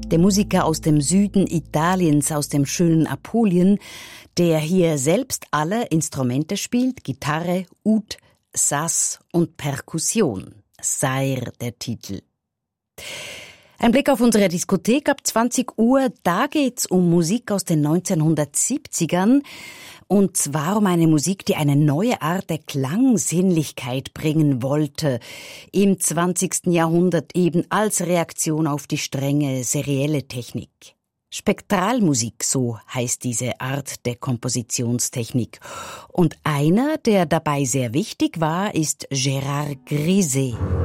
Der Musiker aus dem Süden Italiens, aus dem schönen Apulien, der hier selbst alle Instrumente spielt, Gitarre, Oud, Sass und Perkussion. Sair der Titel. Ein Blick auf unsere Diskothek ab 20 Uhr, da geht's um Musik aus den 1970ern. Und zwar um eine Musik, die eine neue Art der Klangsinnlichkeit bringen wollte. Im 20. Jahrhundert eben als Reaktion auf die strenge serielle Technik. Spektralmusik, so heißt diese Art der Kompositionstechnik. Und einer, der dabei sehr wichtig war, ist Gérard Griset.